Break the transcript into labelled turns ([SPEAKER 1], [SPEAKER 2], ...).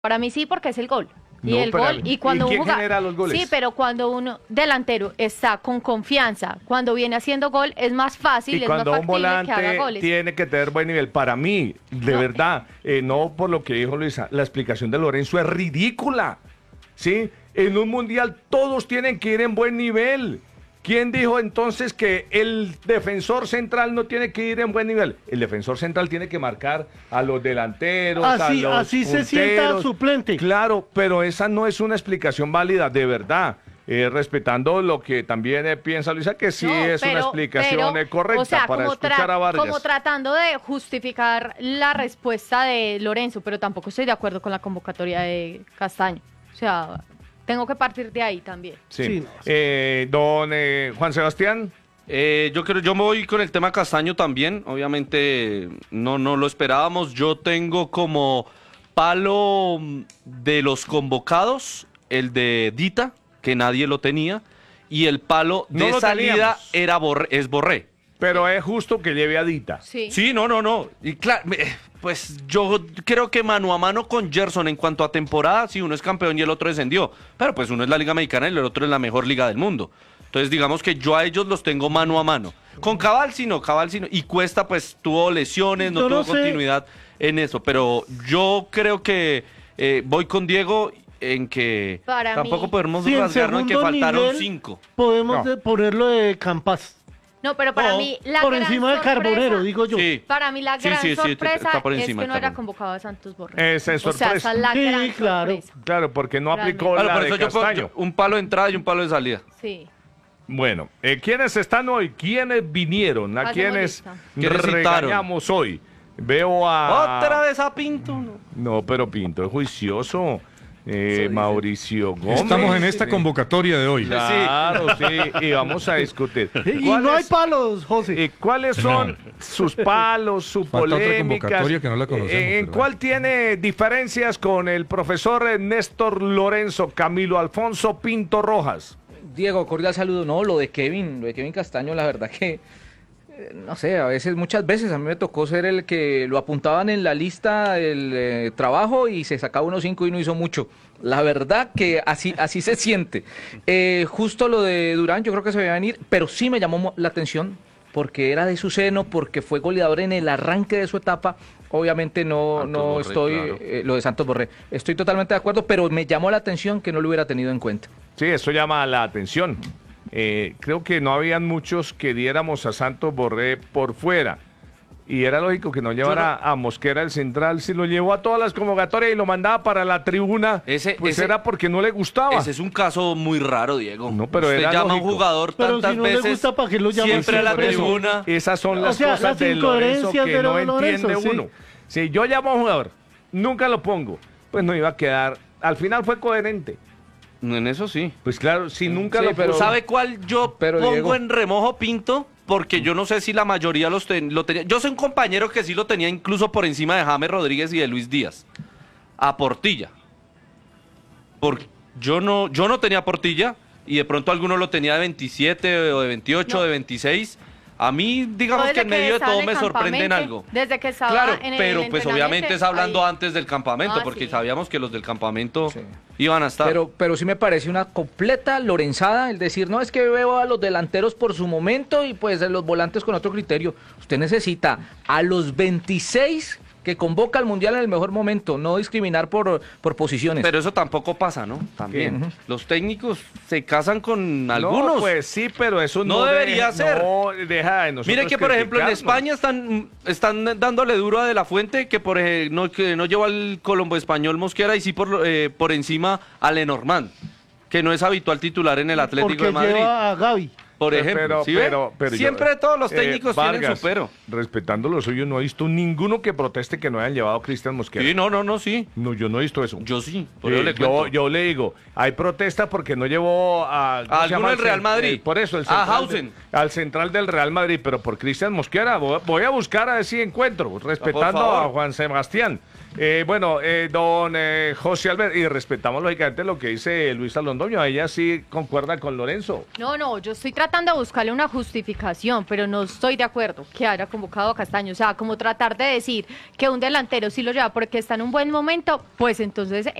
[SPEAKER 1] Para mí sí, porque es el gol. Y
[SPEAKER 2] No,
[SPEAKER 1] el
[SPEAKER 2] pero,
[SPEAKER 1] gol, y cuando
[SPEAKER 2] ¿quién
[SPEAKER 1] uno
[SPEAKER 2] genera los goles?
[SPEAKER 1] Sí, pero cuando uno delantero está con confianza, cuando viene haciendo gol, es más fácil,
[SPEAKER 2] Y
[SPEAKER 1] es más
[SPEAKER 2] cuando un
[SPEAKER 1] factible que haga
[SPEAKER 2] volante
[SPEAKER 1] goles.
[SPEAKER 2] tiene que tener buen nivel. Para mí, de
[SPEAKER 1] No,
[SPEAKER 2] verdad, no por lo que dijo Luisa, la explicación de Lorenzo es ridícula. ¿Sí? En un mundial todos tienen que ir en buen nivel. ¿Quién dijo entonces que el defensor central no tiene que ir en buen nivel? El defensor central tiene que marcar a los delanteros, a los
[SPEAKER 3] Así se sienta
[SPEAKER 2] punteros.
[SPEAKER 3] suplente.
[SPEAKER 2] Claro, pero esa no es una explicación válida, de verdad. Respetando lo que también piensa Luisa, que sí
[SPEAKER 1] no,
[SPEAKER 2] es una explicación correcta
[SPEAKER 1] o sea,
[SPEAKER 2] para
[SPEAKER 1] como
[SPEAKER 2] escuchar a Vargas.
[SPEAKER 1] como tratando de justificar la respuesta de Lorenzo, pero tampoco estoy de acuerdo con la convocatoria de Castaño. O sea, tengo que partir de ahí también.
[SPEAKER 2] Sí.
[SPEAKER 3] Sí, no.
[SPEAKER 2] Don Juan Sebastián.
[SPEAKER 4] Yo me voy con el tema Castaño también. Obviamente no lo esperábamos. Yo tengo como palo de los convocados el de Dita, que nadie lo tenía, y el palo
[SPEAKER 2] No
[SPEAKER 4] de
[SPEAKER 2] lo
[SPEAKER 4] salida
[SPEAKER 2] teníamos.
[SPEAKER 4] es Borré.
[SPEAKER 2] Pero es justo que lleve a Dita.
[SPEAKER 1] Sí.
[SPEAKER 4] Sí, no. Y claro, pues yo creo que mano a mano con Gerson en cuanto a temporada, sí, uno es campeón y el otro descendió. Pero pues uno es la Liga Mexicana y el otro es la mejor liga del mundo. Entonces digamos que yo a ellos los tengo mano a mano. Con Cabal sí no. Y Cuesta pues tuvo lesiones, no
[SPEAKER 3] Yo
[SPEAKER 4] tuvo
[SPEAKER 3] no sé.
[SPEAKER 4] continuidad en eso. Pero yo creo que voy con Diego en que
[SPEAKER 1] Para
[SPEAKER 4] tampoco
[SPEAKER 1] mí.
[SPEAKER 4] podemos
[SPEAKER 3] Sí, en
[SPEAKER 4] rasgarnos en que
[SPEAKER 3] segundo
[SPEAKER 4] faltaron
[SPEAKER 3] nivel
[SPEAKER 4] 5.
[SPEAKER 3] Podemos
[SPEAKER 2] No.
[SPEAKER 3] ponerlo de Campas.
[SPEAKER 1] No, pero para
[SPEAKER 4] No,
[SPEAKER 1] mí la
[SPEAKER 3] Por
[SPEAKER 1] gran
[SPEAKER 3] encima de
[SPEAKER 1] sorpresa-
[SPEAKER 3] Carbonero, digo yo.
[SPEAKER 4] Sí.
[SPEAKER 1] Para mí la
[SPEAKER 4] Sí,
[SPEAKER 1] gran
[SPEAKER 4] sí,
[SPEAKER 1] sorpresa
[SPEAKER 4] está por
[SPEAKER 1] es
[SPEAKER 4] encima
[SPEAKER 1] que
[SPEAKER 4] de
[SPEAKER 1] no era
[SPEAKER 4] Carbonero.
[SPEAKER 1] convocado a Santos Borré.
[SPEAKER 2] Esa es
[SPEAKER 1] O sea,
[SPEAKER 2] sorpresa.
[SPEAKER 1] esa es la
[SPEAKER 3] Sí,
[SPEAKER 1] gran
[SPEAKER 3] claro.
[SPEAKER 1] sorpresa.
[SPEAKER 2] Claro, porque no aplicó
[SPEAKER 4] Claro,
[SPEAKER 2] la
[SPEAKER 4] por
[SPEAKER 2] de
[SPEAKER 4] eso yo
[SPEAKER 2] Castaño.
[SPEAKER 4] un palo de entrada y un palo de salida.
[SPEAKER 1] Sí.
[SPEAKER 2] Bueno, ¿quiénes están hoy? ¿Quiénes vinieron? ¿A
[SPEAKER 1] Hacemos
[SPEAKER 2] quiénes
[SPEAKER 1] lista.
[SPEAKER 4] ¿Quiénes citaron?
[SPEAKER 2] regañamos hoy? Veo a...
[SPEAKER 4] Otra vez a Pinto. ¿No?
[SPEAKER 2] No, pero Pinto es juicioso. Mauricio Gómez.
[SPEAKER 5] Estamos en esta convocatoria de hoy.
[SPEAKER 2] Claro, sí, y vamos a discutir.
[SPEAKER 3] Y no hay palos, José.
[SPEAKER 2] ¿Cuáles son sus palos, su
[SPEAKER 5] Falta otra
[SPEAKER 2] polémicas?
[SPEAKER 5] convocatoria que no la conocemos,
[SPEAKER 2] ¿En
[SPEAKER 5] pero
[SPEAKER 2] cuál tiene diferencias con el profesor Néstor Lorenzo, Camilo Alfonso Pinto Rojas?
[SPEAKER 6] Diego, cordial saludo. No, lo de Kevin Castaño, la verdad que, no sé, muchas veces a mí me tocó ser el que lo apuntaban en la lista del trabajo y se sacaba unos 5 y no hizo mucho. La verdad que así se siente. Justo lo de Durán, yo creo que se veía venir, pero sí me llamó la atención porque era de su seno, porque fue goleador en el arranque de su etapa. Obviamente no
[SPEAKER 4] Borré,
[SPEAKER 6] estoy,
[SPEAKER 4] claro.
[SPEAKER 6] lo de Santos Borré, estoy totalmente de acuerdo, pero me llamó la atención que no lo hubiera tenido en cuenta.
[SPEAKER 2] Sí, eso llama la atención. Creo que no habían muchos que diéramos a Santos Borré por fuera. Y era lógico que no llevara a Mosquera el central. Si lo llevó a todas las convocatorias y lo mandaba para la tribuna, pues era porque no le gustaba.
[SPEAKER 4] Ese es un caso muy raro, Diego.
[SPEAKER 2] No, pero
[SPEAKER 4] usted
[SPEAKER 2] era
[SPEAKER 4] llama a
[SPEAKER 2] lógico.
[SPEAKER 4] un jugador
[SPEAKER 3] Pero
[SPEAKER 4] tantas
[SPEAKER 3] si no le
[SPEAKER 4] veces,
[SPEAKER 3] gusta, ¿para qué lo llama
[SPEAKER 4] siempre a la
[SPEAKER 2] Por eso,
[SPEAKER 4] tribuna.
[SPEAKER 2] esas son las
[SPEAKER 3] O sea,
[SPEAKER 2] cosas
[SPEAKER 3] las
[SPEAKER 2] de Lorenzo
[SPEAKER 3] incoherencias
[SPEAKER 2] que
[SPEAKER 3] de
[SPEAKER 2] no
[SPEAKER 3] Lorenzo,
[SPEAKER 2] entiende
[SPEAKER 3] sí.
[SPEAKER 2] uno. Si yo llamo a un jugador, nunca lo pongo, pues no iba a quedar. Al final fue coherente.
[SPEAKER 4] En eso sí.
[SPEAKER 2] Pues claro, si nunca
[SPEAKER 6] Sí,
[SPEAKER 2] lo
[SPEAKER 6] pero-
[SPEAKER 2] puso.
[SPEAKER 4] ¿Sabe cuál yo
[SPEAKER 6] Pero,
[SPEAKER 4] pongo
[SPEAKER 6] Diego.
[SPEAKER 4] en remojo Pinto? Porque yo no sé si la mayoría lo tenía. Yo soy un compañero que sí lo tenía incluso por encima de James Rodríguez y de Luis Díaz. A Portilla. Porque yo no tenía Portilla y de pronto alguno lo tenía de 27 o de 28 o de 26. A mí, digamos
[SPEAKER 1] No,
[SPEAKER 4] que en
[SPEAKER 1] desde
[SPEAKER 4] medio de
[SPEAKER 1] estaba
[SPEAKER 4] todo
[SPEAKER 1] en
[SPEAKER 4] me
[SPEAKER 1] el
[SPEAKER 4] sorprende en
[SPEAKER 1] campamento,
[SPEAKER 4] algo.
[SPEAKER 1] Desde que estaba
[SPEAKER 4] Claro,
[SPEAKER 1] en el
[SPEAKER 4] pero pues obviamente
[SPEAKER 1] entrenamiento,
[SPEAKER 4] es hablando
[SPEAKER 1] ahí.
[SPEAKER 4] antes del campamento,
[SPEAKER 1] Ah,
[SPEAKER 4] porque
[SPEAKER 1] sí.
[SPEAKER 4] sabíamos que los del campamento
[SPEAKER 6] Sí.
[SPEAKER 4] iban a estar.
[SPEAKER 6] Pero sí me parece una completa lorenzada el decir, no, es que veo a los delanteros por su momento y pues a los volantes con otro criterio. Usted necesita a los 26 que convoca al Mundial en el mejor momento, no discriminar por posiciones.
[SPEAKER 4] Pero eso tampoco pasa, ¿no? También.
[SPEAKER 6] Ujú.
[SPEAKER 4] Los técnicos se casan con
[SPEAKER 2] No,
[SPEAKER 4] algunos.
[SPEAKER 2] pues sí, pero eso
[SPEAKER 4] No debería ser.
[SPEAKER 2] No deja de nosotros.
[SPEAKER 4] Mire que, por ejemplo, en
[SPEAKER 2] criticarnos.
[SPEAKER 4] España están dándole duro a De La Fuente, que que no lleva al Colombo Español Mosquera y sí por encima a Lenormand, que no es habitual titular en el Atlético
[SPEAKER 3] Porque
[SPEAKER 4] de Madrid.
[SPEAKER 3] lleva a Gaby.
[SPEAKER 4] Por ejemplo, ¿sí ve? Siempre todos los técnicos tienen
[SPEAKER 2] Vargas,
[SPEAKER 4] su pero.
[SPEAKER 2] Respetando lo suyo, no he visto ninguno que proteste que no hayan llevado a Cristian Mosquera.
[SPEAKER 4] Sí, no, sí.
[SPEAKER 2] No, yo no he visto eso.
[SPEAKER 4] Yo sí, por eso le
[SPEAKER 2] yo,
[SPEAKER 4] cuento.
[SPEAKER 2] yo le digo, hay protesta porque no llevó a... ¿cómo
[SPEAKER 4] ¿A
[SPEAKER 2] se
[SPEAKER 4] alguno
[SPEAKER 2] llama
[SPEAKER 4] del Real
[SPEAKER 2] cen-
[SPEAKER 4] Madrid?
[SPEAKER 2] por eso, el
[SPEAKER 4] A
[SPEAKER 2] central
[SPEAKER 4] Hausen.
[SPEAKER 2] al central del Real Madrid, pero por Cristian Mosquera. Voy a buscar a ver si encuentro, respetando
[SPEAKER 4] favor.
[SPEAKER 2] a Juan Sebastián. Don José Albert, y respetamos lógicamente lo que dice Luisa Londoño, ella sí concuerda con Lorenzo.
[SPEAKER 1] No, yo estoy tratando de buscarle una justificación, pero no estoy de acuerdo que haya convocado a Castaño. O sea, como tratar de decir que un delantero sí lo lleva porque está en un buen momento, pues entonces